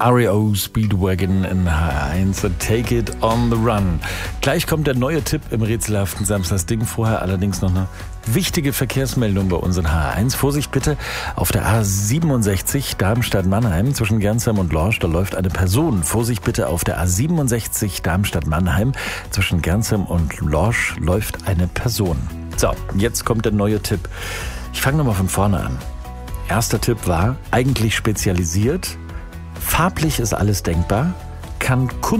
REO Speedwagon in H1, Take It on the Run. Gleich kommt der neue Tipp im rätselhaften Samstagsding. Vorher allerdings noch eine wichtige Verkehrsmeldung bei uns in H1. Vorsicht bitte, auf der A67 Darmstadt-Mannheim zwischen Gernsheim und Lorsch, da läuft eine Person. Vorsicht bitte, auf der A67 Darmstadt-Mannheim zwischen Gernsheim und Lorsch läuft eine Person. So, jetzt kommt der neue Tipp. Ich fange nochmal von vorne an. Erster Tipp war, eigentlich spezialisiert, farblich ist alles denkbar, kann Kunst